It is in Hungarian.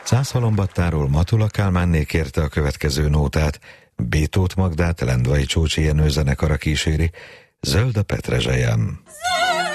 Szászhalombattáról Matula Kálmánné kérte a következő nótát, B. Tóth Magdát Lendvai Csócsi Jenő zenekara kíséri, Zöld a petrezselyem.